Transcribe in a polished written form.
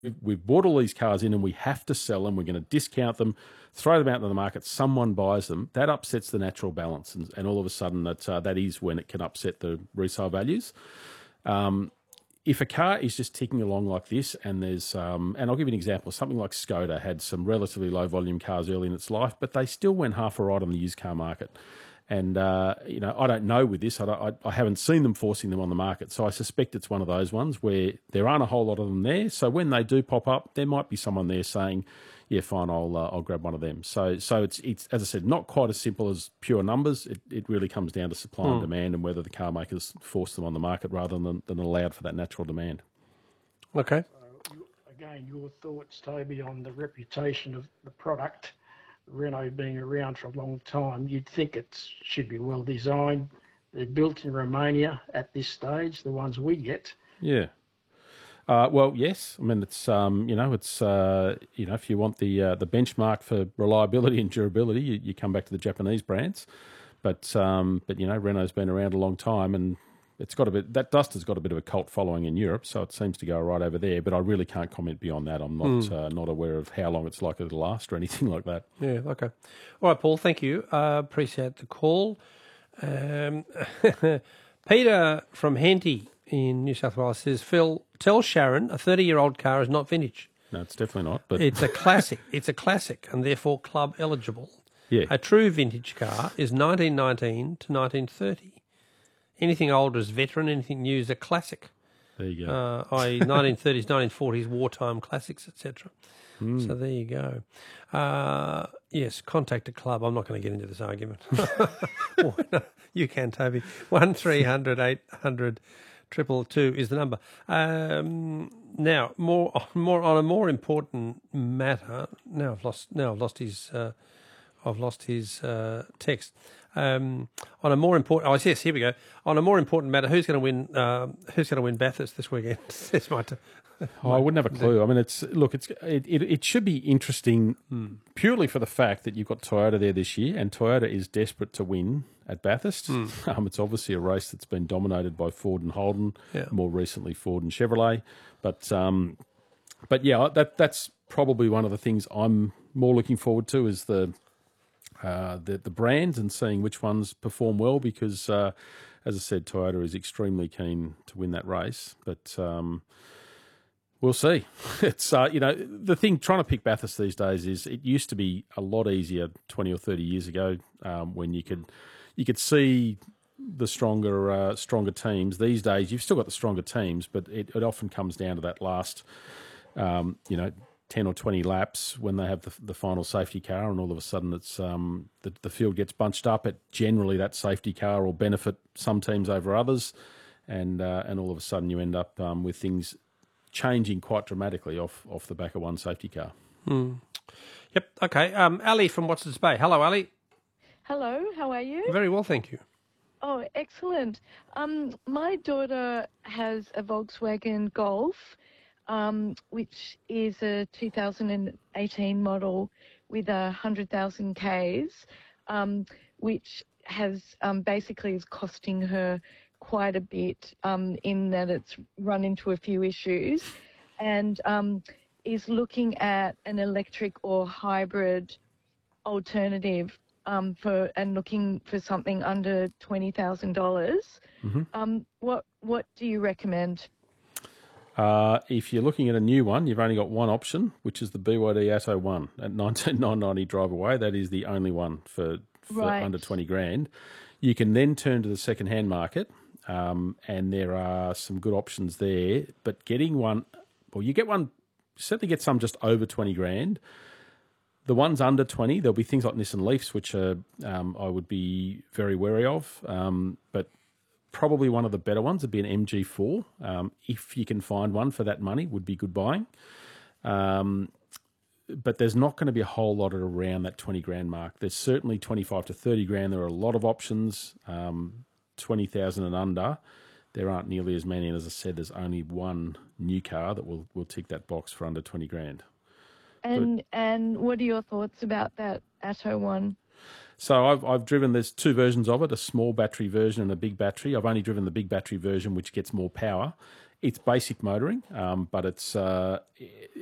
we've bought all these cars in and we have to sell them, we're going to discount them, throw them out into the market, someone buys them, that upsets the natural balance. And all of a sudden that is when it can upset the resale values. If a car is just ticking along like this and there's, and I'll give you an example, something like Skoda had some relatively low volume cars early in its life, but they still went half a ride on the used car market. And, I don't know with this. I haven't seen them forcing them on the market. So I suspect it's one of those ones where there aren't a whole lot of them there. So when they do pop up, there might be someone there saying, yeah, fine, I'll grab one of them. So it's as I said, not quite as simple as pure numbers. It really comes down to supply and demand and whether the car makers force them on the market rather than allowed for that natural demand. Okay. So, again, your thoughts, Toby, on the reputation of the product. Renault being around for a long time, you'd think it should be well designed. They're built in Romania at this stage, the ones we get. Yeah. Well, yes. I mean, it's if you want the benchmark for reliability and durability, you come back to the Japanese brands. But Renault's been around a long time, and it's got that Duster's got a bit of a cult following in Europe, so it seems to go right over there. But I really can't comment beyond that. I'm not aware of how long it's likely to last or anything like that. Yeah. Okay. All right, Paul. Thank you. Appreciate the call. Peter from Henty in New South Wales says, Phil, tell Sharon a 30-year-old car is not vintage. No, it's definitely not. But it's a classic. It's a classic, and therefore club eligible. Yeah. A true vintage car is 1919 to 1930. Anything older is veteran. Anything new is a classic. There you go. I.e. 1930s, 1940s, wartime classics, etc. So there you go. Yes, contact a club. I'm not going to get into this argument. You can, Toby. 1300 800 222 is the number. Now, more on a more important matter. Now I've lost his text. On a more important, yes, here we go. On a more important matter, who's going to win? Who's going to win Bathurst this weekend? It's my I wouldn't have a clue. I mean, it should be interesting purely for the fact that you've got Toyota there this year, and Toyota is desperate to win at Bathurst. It's obviously a race that's been dominated by Ford and Holden, more recently Ford and Chevrolet. But yeah, that's probably one of the things I'm more looking forward to is the brands and seeing which ones perform well because, as I said, Toyota is extremely keen to win that race. But we'll see. It's the thing trying to pick Bathurst these days is it used to be a lot easier 20 or 30 years ago when you could see the stronger teams. These days you've still got the stronger teams, but it often comes down to that last 10 or 20 laps when they have the final safety car, and all of a sudden it's the field gets bunched up. Generally that safety car will benefit some teams over others, and all of a sudden you end up with things changing quite dramatically off the back of one safety car. Yep. Okay. Ali from Watson's Bay. Hello, Ali. Hello. How are you? Very well, thank you. Oh, excellent. My daughter has a Volkswagen Golf, which is a 2018 model with 100,000 Ks, which has basically is costing her quite a bit in that it's run into a few issues, and is looking at an electric or hybrid alternative and looking for something under $20,000. What do you recommend? If you're looking at a new one, you've only got one option, which is the BYD Atto 1 at 19,990 drive away. That is the only one for under 20 grand. You can then turn to the second-hand market, and there are some good options there. But getting one, well, you get one, certainly get some just over 20 grand. The ones under 20, there'll be things like Nissan Leafs, which I would be very wary of. But probably one of the better ones would be an MG4. If you can find one for that money, would be good buying. But there's not going to be a whole lot at around that 20 grand mark. There's certainly 25 to 30 grand. There are a lot of options. 20,000 and under, there aren't nearly as many. And as I said, there's only one new car that will tick that box for under 20 grand. And what are your thoughts about that Atto 1? So I've driven, there's two versions of it, a small battery version and a big battery. I've only driven the big battery version, which gets more power. It's basic motoring, but it's